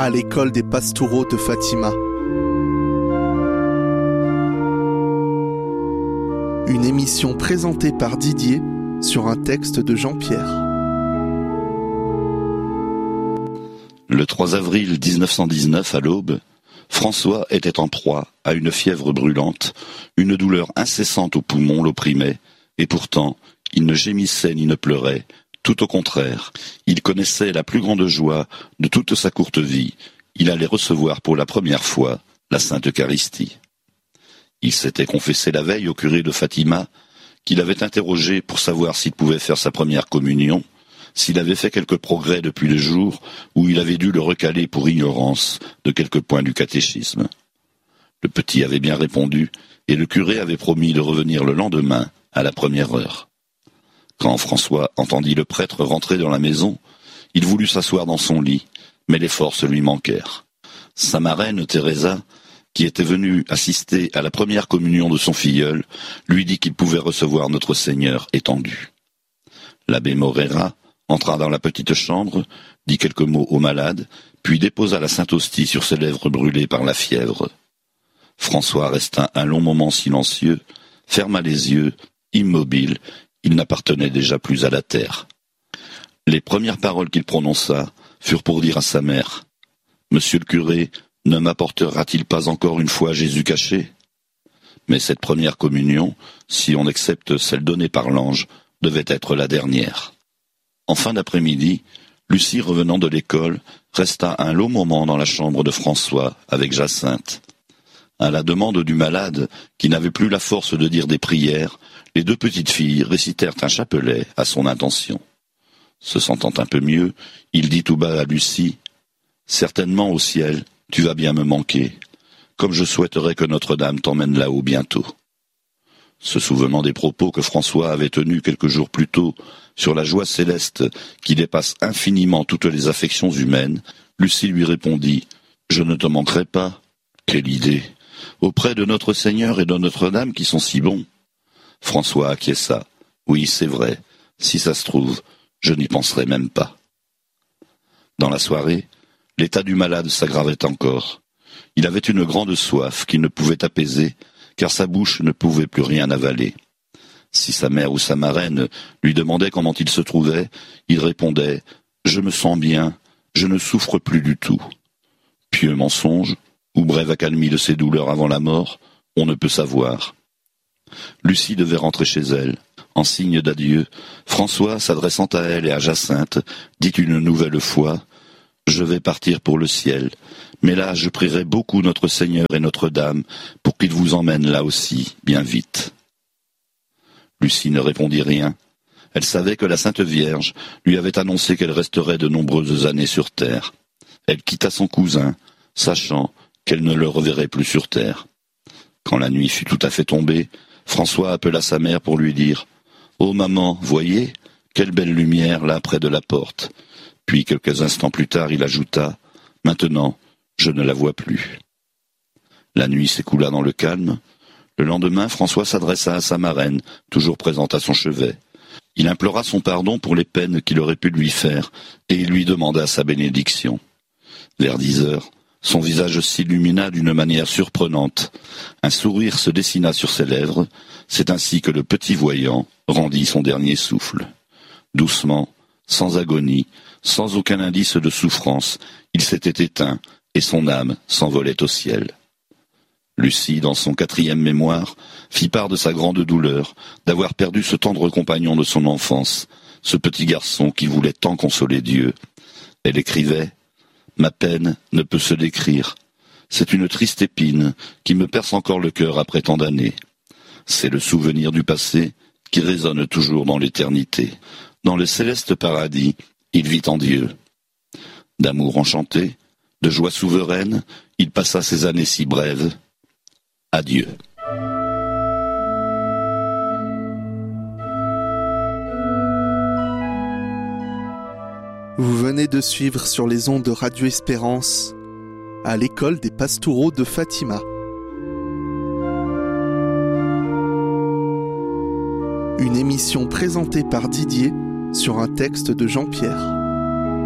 à l'école des Pastoureaux de Fatima. Une émission présentée par Didier sur un texte de Jean-Pierre. Le 3 avril 1919, à l'aube, François était en proie à une fièvre brûlante, une douleur incessante aux poumons l'opprimait, et pourtant, il ne gémissait ni ne pleurait. Tout au contraire, il connaissait la plus grande joie de toute sa courte vie. Il allait recevoir pour la première fois la Sainte Eucharistie. Il s'était confessé la veille au curé de Fatima, qu'il avait interrogé pour savoir s'il pouvait faire sa première communion, s'il avait fait quelques progrès depuis le jour où il avait dû le recaler pour ignorance de quelques points du catéchisme. Le petit avait bien répondu, et le curé avait promis de revenir le lendemain à la première heure. Quand François entendit le prêtre rentrer dans la maison, il voulut s'asseoir dans son lit, mais les forces lui manquèrent. Sa marraine, Teresa, qui était venue assister à la première communion de son filleul, lui dit qu'il pouvait recevoir notre Seigneur étendu. L'abbé Morera entra dans la petite chambre, dit quelques mots au malade, puis déposa la Sainte Hostie sur ses lèvres brûlées par la fièvre. François resta un long moment silencieux, ferma les yeux, immobile. Il n'appartenait déjà plus à la terre. Les premières paroles qu'il prononça furent pour dire à sa mère « Monsieur le curé, ne m'apportera-t-il pas encore une fois Jésus caché ?» Mais cette première communion, si on accepte celle donnée par l'ange, devait être la dernière. En fin d'après-midi, Lucie, revenant de l'école, resta un long moment dans la chambre de François avec Jacinthe. À la demande du malade, qui n'avait plus la force de dire des prières, les deux petites filles récitèrent un chapelet à son intention. Se sentant un peu mieux, il dit tout bas à Lucie « Certainement au ciel, tu vas bien me manquer, comme je souhaiterais que Notre-Dame t'emmène là-haut bientôt. » Se souvenant des propos que François avait tenus quelques jours plus tôt sur la joie céleste qui dépasse infiniment toutes les affections humaines, Lucie lui répondit « Je ne te manquerai pas. » Quelle idée! Auprès de notre Seigneur et de Notre-Dame qui sont si bons. François acquiesça. Oui, c'est vrai. Si ça se trouve, je n'y penserai même pas. Dans la soirée, l'état du malade s'aggravait encore. Il avait une grande soif qu'il ne pouvait apaiser, car sa bouche ne pouvait plus rien avaler. Si sa mère ou sa marraine lui demandait comment il se trouvait, il répondait « Je me sens bien, je ne souffre plus du tout. » Pieux mensonge, ou brève accalmie de ses douleurs avant la mort, on ne peut savoir. Lucie devait rentrer chez elle. En signe d'adieu, François, s'adressant à elle et à Jacinthe, dit une nouvelle fois « Je vais partir pour le ciel, mais là je prierai beaucoup notre Seigneur et Notre-Dame pour qu'ils vous emmènent là aussi, bien vite. » Lucie ne répondit rien. Elle savait que la Sainte Vierge lui avait annoncé qu'elle resterait de nombreuses années sur terre. Elle quitta son cousin, sachant qu'elle ne le reverrait plus sur terre. Quand la nuit fut tout à fait tombée, François appela sa mère pour lui dire « Oh maman, voyez, quelle belle lumière là près de la porte. » Puis quelques instants plus tard, il ajouta « Maintenant, je ne la vois plus. » La nuit s'écoula dans le calme. Le lendemain, François s'adressa à sa marraine, toujours présente à son chevet. Il implora son pardon pour les peines qu'il aurait pu lui faire, et il lui demanda sa bénédiction. Vers 10 heures, son visage s'illumina d'une manière surprenante. Un sourire se dessina sur ses lèvres. C'est ainsi que le petit voyant rendit son dernier souffle. Doucement, sans agonie, sans aucun indice de souffrance, il s'était éteint et son âme s'envolait au ciel. Lucie, dans son 4e mémoire, fit part de sa grande douleur d'avoir perdu ce tendre compagnon de son enfance, ce petit garçon qui voulait tant consoler Dieu. Elle écrivait « Ma peine ne peut se décrire. C'est une triste épine qui me perce encore le cœur après tant d'années. C'est le souvenir du passé qui résonne toujours dans l'éternité. Dans le céleste paradis, il vit en Dieu. D'amour enchanté, de joie souveraine, il passa ces années si brèves. Adieu. » Vous venez de suivre sur les ondes de Radio Espérance à l'école des Pastoureaux de Fatima. Une émission présentée par Didier sur un texte de Jean-Pierre.